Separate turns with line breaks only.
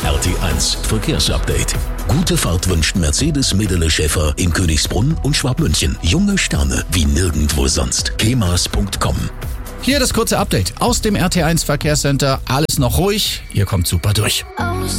RT1 Verkehrsupdate. Gute Fahrt wünscht Mercedes Medele Schäfer in Königsbrunn und Schwabmünchen. Junge Sterne wie nirgendwo sonst. kemas.com.
Hier das kurze Update aus dem RT1 Verkehrscenter. Alles noch ruhig, ihr kommt super durch.